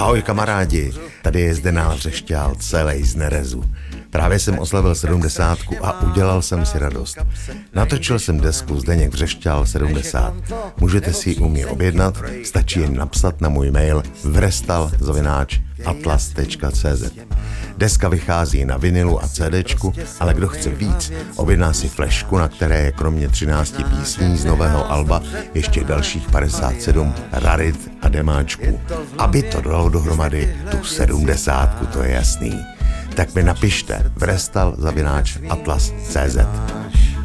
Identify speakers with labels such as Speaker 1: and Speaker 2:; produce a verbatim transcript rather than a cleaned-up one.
Speaker 1: Ahoj kamarádi, tady je Zdeněk Vřešťál, celej z nerezu. Právě jsem oslavil sedmdesátku a udělal jsem si radost. Natočil jsem desku Zdeněk Vřešťál sedmdesát. Můžete si ji u mě objednat, stačí jen napsat na můj mail vrestal zavináč atlas tečka cé zet. Deska vychází na vinilu a CDčku, ale kdo chce víc, objedná si flešku, na které je kromě třinácti písní z nového alba ještě dalších padesát sedm rarit a demáčků. Aby to dalo dohromady tu sedmdesátku, to je jasný. Tak mi napište vrestal zavináč atlas tečka cé zet.